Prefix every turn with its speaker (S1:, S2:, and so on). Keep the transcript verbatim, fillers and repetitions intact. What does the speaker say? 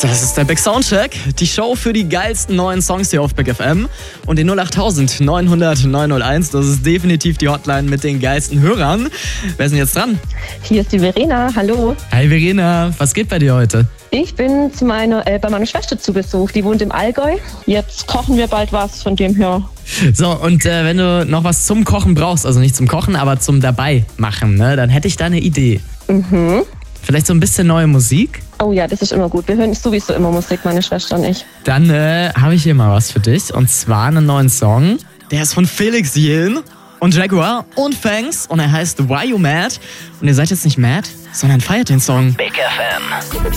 S1: Das ist der Big Soundcheck, die Show für die geilsten neuen Songs hier auf Big F M. Und den null acht neun null null neun null eins, das ist definitiv die Hotline mit den geilsten Hörern. Wer ist denn jetzt dran?
S2: Hier ist die Verena, hallo.
S1: Hi Verena, was geht bei dir heute?
S2: Ich bin zu meiner, äh, bei meiner Schwester zu Besuch, die wohnt im Allgäu. Jetzt kochen wir bald was, von dem her.
S1: So, und äh, wenn du noch was zum Kochen brauchst, also nicht zum Kochen, aber zum dabei machen, ne, dann hätte ich da eine Idee.
S2: Mhm.
S1: Vielleicht so ein bisschen neue Musik?
S2: Oh ja, das ist immer gut. Wir hören sowieso immer Musik, meine Schwester und ich.
S1: Dann äh, habe ich hier mal was für dich. Und zwar einen neuen Song. Der ist von Felix Jähn und Jaguar und Fangs. Und er heißt Why You Mad? Und ihr seid jetzt nicht mad, sondern feiert den Song.
S3: Big F M.